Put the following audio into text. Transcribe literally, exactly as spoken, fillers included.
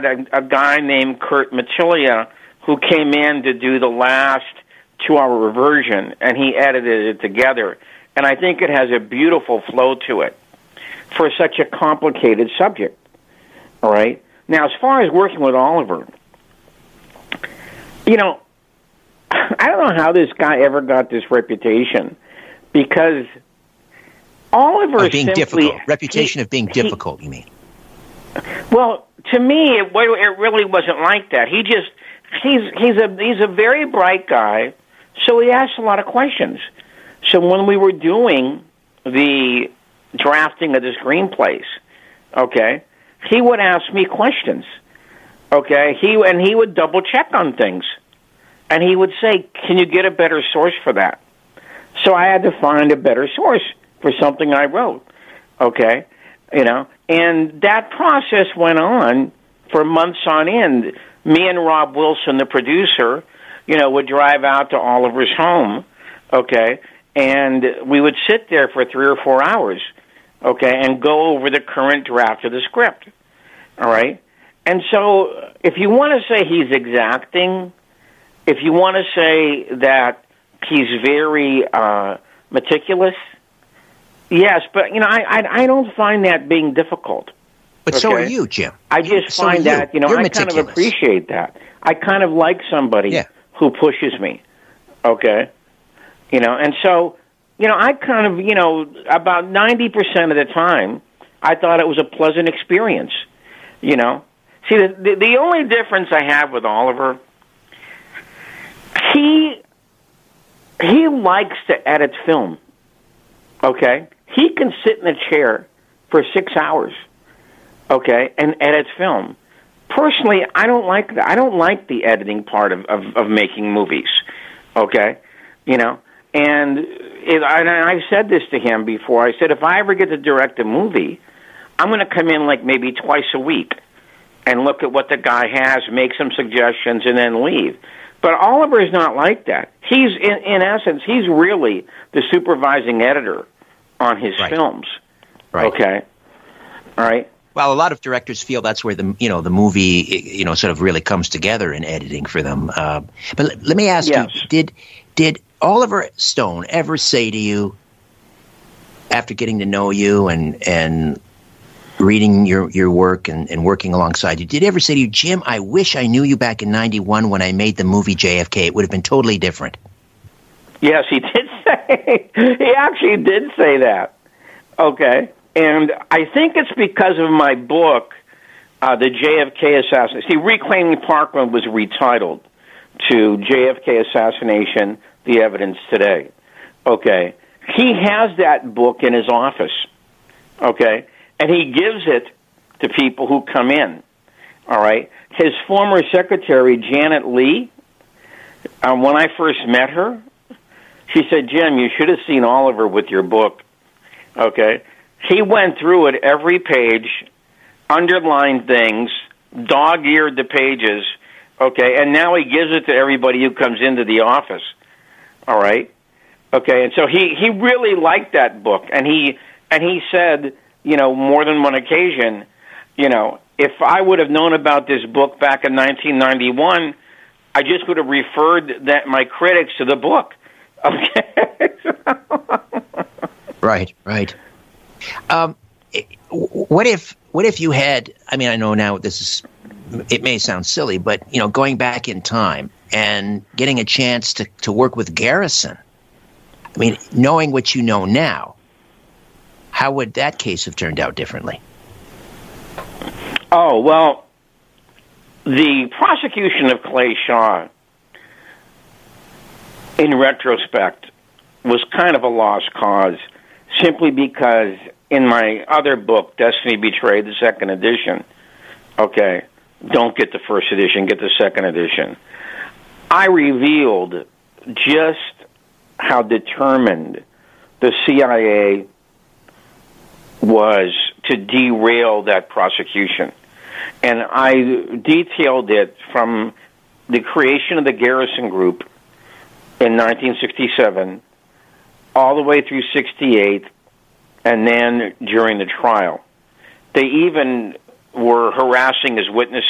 had a, a guy named Kurt Matilia who came in to do the last two-hour version, and he edited it together. And I think it has a beautiful flow to it for such a complicated subject. All right? Now, as far as working with Oliver, you know, I don't know how this guy ever got this reputation, because Oliver of being simply... difficult. Reputation he, of being difficult, he, you mean? Well, to me, it, it really wasn't like that. He just... He's he's a he's a very bright guy, so he asks a lot of questions. So when we were doing the drafting of the screenplays, okay, he would ask me questions. Okay, he and he would double check on things, and he would say, "Can you get a better source for that?" So I had to find a better source for something I wrote. Okay, you know, and that process went on for months on end. Me and Rob Wilson, the producer, you know, would drive out to Oliver's home, okay, and we would sit there for three or four hours, okay, and go over the current draft of the script, all right? And so if you want to say he's exacting, if you want to say that he's very uh, meticulous, yes, but, you know, I, I, I don't find that being difficult. But okay. So are you, Jim. I just so find you. that, you know, You're I meticulous. kind of appreciate that. I kind of like somebody yeah. who pushes me, okay? You know, and so, you know, I kind of, you know, about ninety percent of the time, I thought it was a pleasant experience, you know? See, the, the, the only difference I have with Oliver, he, he likes to edit film, okay? He can sit in a chair for six hours. Okay, and edits film. Personally, I don't like that. I don't like the editing part of, of, of making movies. Okay, you know, and, it, and I've said this to him before. I said, if I ever get to direct a movie, I'm going to come in like maybe twice a week and look at what the guy has, make some suggestions, and then leave. But Oliver is not like that. He's, in, in essence, he's really the supervising editor on his right. films. Right. Okay. All right. Well, a lot of directors feel that's where the you know the movie you know sort of really comes together in editing for them. Uh, but let, let me ask yes. you: Did did Oliver Stone ever say to you, after getting to know you and and reading your your work and, and working alongside you, did he ever say to you, Jim, I wish I knew you back in ninety-one when I made the movie J F K? It would have been totally different. Yes, he did say. He actually did say that. Okay. And I think it's because of my book, uh, the J F K Assassination. See, Reclaiming Parkland was retitled to J F K Assassination, The Evidence Today. Okay. He has that book in his office. Okay. And he gives it to people who come in. All right. His former secretary, Janet Lee, uh, when I first met her, she said, Jim, you should have seen Oliver with your book. Okay. He went through it every page, underlined things, dog-eared the pages, okay, and now he gives it to everybody who comes into the office, all right? Okay, and so he, he really liked that book, and he and he said, you know, more than one occasion, you know, if I would have known about this book back in nineteen ninety-one, I just would have referred that my critics to the book, okay? Right, right. Um, what if what if you had? I mean, I know now this is. It may sound silly, but you know, going back in time and getting a chance to, to work with Garrison. I mean, knowing what you know now, how would that case have turned out differently? Oh well, the prosecution of Clay Shaw, in retrospect, was kind of a lost cause. Simply because in my other book, Destiny Betrayed, the second edition, okay, don't get the first edition, get the second edition, I revealed just how determined the C I A was to derail that prosecution. And I detailed it from the creation of the Garrison Group in nineteen sixty-seven all the way through sixty-eight, and then during the trial. They even were harassing his witnesses